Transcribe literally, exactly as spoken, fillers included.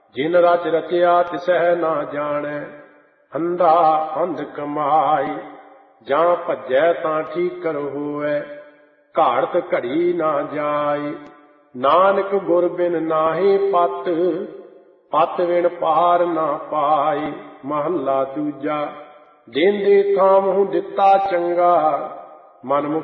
ਜਿਨ ਰਚ ਰਚਿਆ ਤਿਸਹਿ ਨਾ ਜਾਣੈ, ਅੰਧਾ ਅੰਧ ਕਮਾਈ। ਜਾਂ ਭੱਜੈ ਤਾਂ ਠੀਕਰ ਹੋਵੈ, ਘਾੜਤ ਘੜੀ ਨਾ ਜਾਈ। ਨਾਨਕ ਗੁਰ ਬਿਨ ਨਾਹੀ ਪਤ, ਪਤ ਬਿਨ ਪਾਰ ਨਾ ਪਾਈ। ਮਹੱਲਾ ਦੂਜਾ। ਦੇਂਦੇ ਥਾਮਹੁ ਦਿੱਤਾ ਚੰਗਾ, ਮਨ